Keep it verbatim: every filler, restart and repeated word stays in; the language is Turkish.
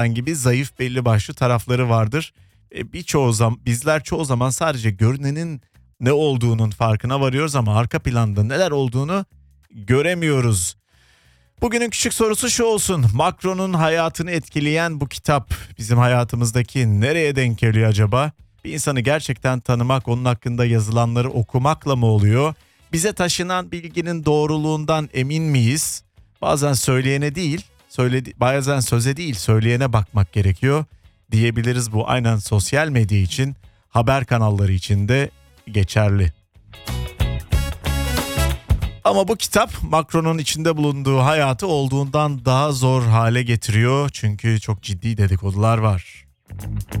gibi zayıf belli başlı tarafları vardır. E, birçoğu zaman bizler çoğu zaman sadece görünenin ne olduğunun farkına varıyoruz ama arka planda neler olduğunu göremiyoruz. Bugünün küçük sorusu şu olsun: Macron'un hayatını etkileyen bu kitap bizim hayatımızdaki nereye denk geliyor acaba? Bir insanı gerçekten tanımak, onun hakkında yazılanları okumakla mı oluyor? Bize taşınan bilginin doğruluğundan emin miyiz? Bazen söyleyene değil, söyledi, bazen söze değil söyleyene bakmak gerekiyor diyebiliriz. Bu aynen sosyal medya için, haber kanalları için de geçerli. Ama bu kitap Macron'un içinde bulunduğu hayatı olduğundan daha zor hale getiriyor. Çünkü çok ciddi dedikodular var.